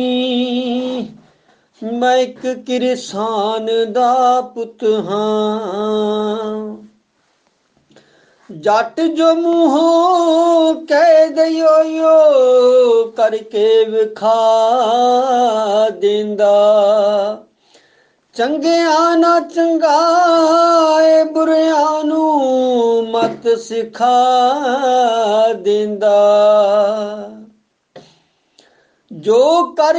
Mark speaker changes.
Speaker 1: ਮੈਂ ਇੱਕ ਕਿਰਸਾਨ ਦਾ ਪੁੱਤ ਹਾਂ। ਜੱਟ ਜੋ ਮੂੰਹੋਂ ਕਹਿ ਦਈਓ ਕਰਕੇ ਵਿਖਾ ਦਿੰਦਾ। ਚੰਗਿਆਂ ਨਾ ਚੰਗਾ ਏ ਬੁਰਿਆਂ ਨੂੰ ਮਤ ਸਿਖਾ ਦਿੰਦਾ। ਜੋ ਕਰ